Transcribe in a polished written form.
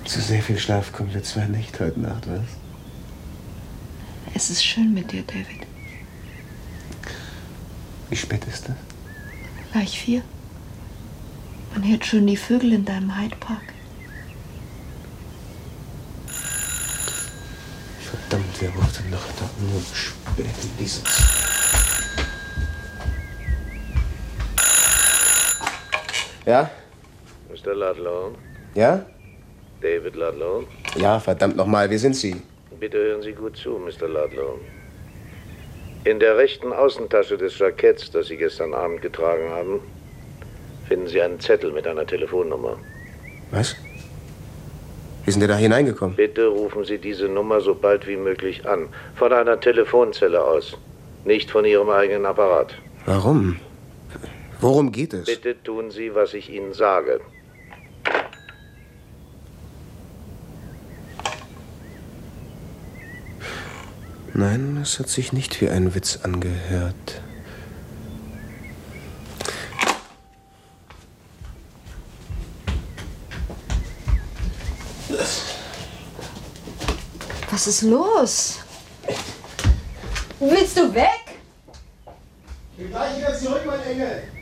Zu sehr viel Schlaf kommt wir zwar nicht heute Nacht, was? Es ist schön mit dir, David. Wie spät ist das? Gleich 4. Man hört schon die Vögel in deinem Hyde Park. Verdammt, wer braucht denn noch da nur spät in dieser Zeit? Ja? Mr. Ludlow? Ja? David Ludlow? Ja, verdammt nochmal, wer sind Sie? Bitte hören Sie gut zu, Mr. Ludlow. In der rechten Außentasche des Jacketts, das Sie gestern Abend getragen haben, finden Sie einen Zettel mit einer Telefonnummer. Was? Wie sind Sie da hineingekommen? Bitte rufen Sie diese Nummer so bald wie möglich an. Von einer Telefonzelle aus. Nicht von Ihrem eigenen Apparat. Warum? Worum geht es? Bitte tun Sie, was ich Ihnen sage. Nein, es hat sich nicht wie ein Witz angehört. Was ist los? Willst du weg? Ich bin gleich wieder zurück, mein Engel.